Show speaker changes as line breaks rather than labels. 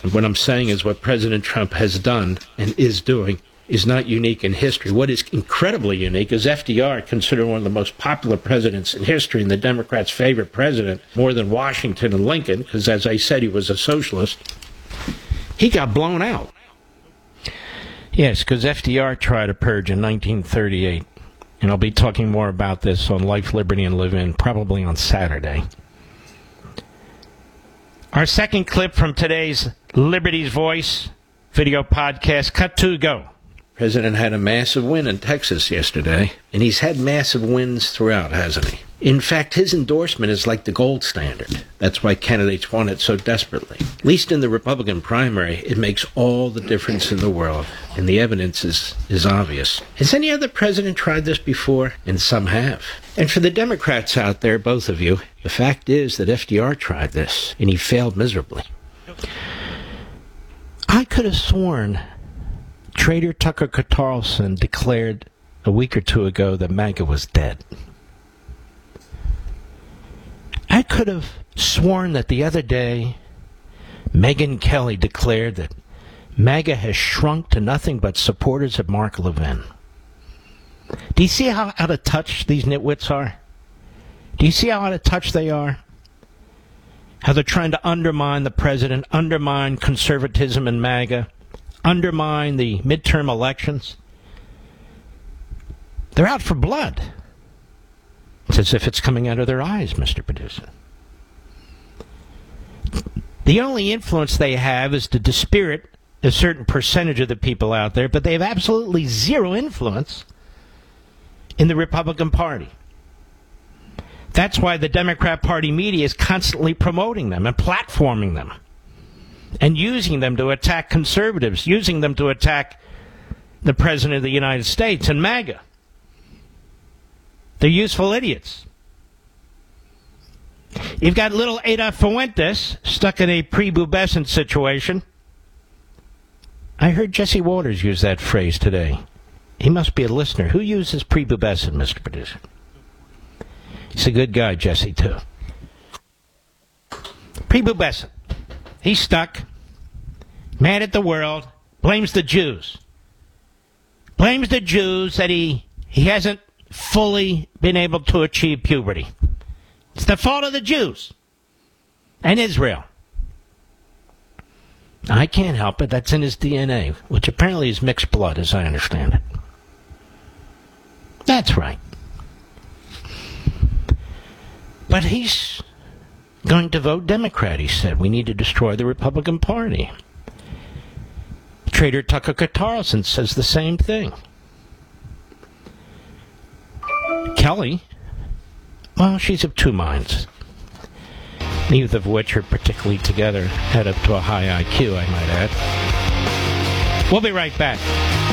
What I'm saying is what President Trump has done and is doing is not unique in history. What is incredibly unique is FDR, considered one of the most popular presidents in history and the Democrats' favorite president, more than Washington and Lincoln, because as I said, he was a socialist. He got blown out. Yes, because FDR tried a purge in 1938. And I'll be talking more about this on Life, Liberty, and Live In, probably on Saturday. Our second clip from today's Liberty's Voice video podcast, cut to go. The president had a massive win in Texas yesterday, and he's had massive wins throughout, hasn't he? In fact, his endorsement is like the gold standard. That's why candidates want it so desperately. At least in the Republican primary, it makes all the difference in the world, and the evidence is obvious. Has any other president tried this before? And some have. And for the Democrats out there, both of you, the fact is that FDR tried this, and he failed miserably. I could have sworn Trader Tucker Carlson declared a week or two ago that MAGA was dead. I could have sworn that the other day Megyn Kelly declared that MAGA has shrunk to nothing but supporters of Mark Levin. Do you see how out of touch these nitwits are? Do you see how out of touch they are? How they're trying to undermine the president, undermine conservatism in MAGA, undermine the midterm elections. They're out for blood. It's as if it's coming out of their eyes, Mr. Producer. The only influence they have is to dispirit a certain percentage of the people out there, but they have absolutely zero influence in the Republican Party. That's why the Democrat Party media is constantly promoting them and platforming them and using them to attack conservatives, using them to attack the President of the United States and MAGA. They're useful idiots. You've got little Ada Fuentes stuck in a prepubescent situation. I heard Jesse Waters use that phrase today. He must be a listener. Who uses prepubescent, Mr. Producer? He's a good guy, Jesse, too. Prepubescent. He's stuck. Mad at the world. Blames the Jews. Blames the Jews that he hasn't fully been able to achieve puberty. It's the fault of the Jews and Israel. I can't help it. That's in his DNA, which apparently is mixed blood, as I understand it. That's right. But he's going to vote Democrat, he said. We need to destroy the Republican Party. Trader Tucker Carlson says the same thing. Kelly, well, she's of two minds, neither of which are particularly together, head up to a high IQ, I might add. We'll be right back.